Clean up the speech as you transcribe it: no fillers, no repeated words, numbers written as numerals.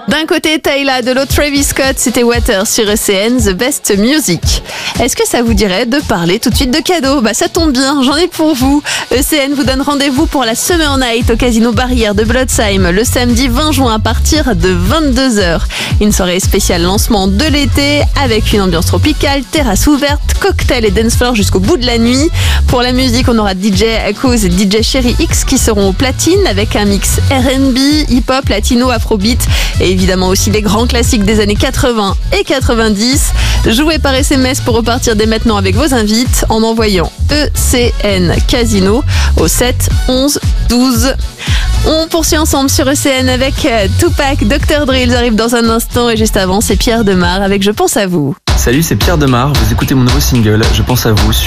D'un côté Tyla, de l'autre Travis Scott, c'était Water sur ECN, The Best Music. Est-ce que ça vous dirait de parler tout de suite de cadeaux ? Ça tombe bien, j'en ai pour vous. ECN vous donne rendez-vous pour la Summer Night au Casino Barrière de Blotzheim le samedi 20 juin à partir de 22h. Une soirée spéciale lancement de l'été avec une ambiance tropicale, terrasse ouverte, cocktail et dance floor jusqu'au bout de la nuit. Pour la musique, on aura DJ Akuz et DJ Sherry X qui seront au platine avec un mix R&B, hip-hop, latino, afrobeat et évidemment aussi les grands classiques des années 80 et 90. Jouez par SMS pour repartir dès maintenant avec vos invites en envoyant ECN Casino au 7 11 12. On poursuit ensemble sur ECN avec Tupac, Dr. Dre, ils arrivent dans un instant et juste avant c'est Pierre Demar avec Je pense à vous. Salut, c'est Pierre Demar, vous écoutez mon nouveau single Je pense à vous sur